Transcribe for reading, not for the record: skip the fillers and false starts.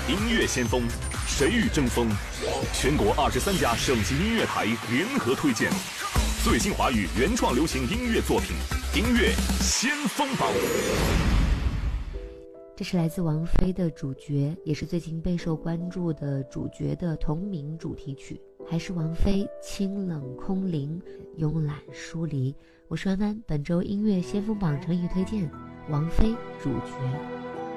音乐先锋，谁与争锋？全国23家省级音乐台联合推荐最新华语原创流行音乐作品，音乐先锋榜。 这是来自王菲的主角，也是最近备受关注的主角的同名主题曲，还是王菲清冷空灵，慵懒疏离。我是弯弯，本周音乐先锋榜诚意推荐王菲主角。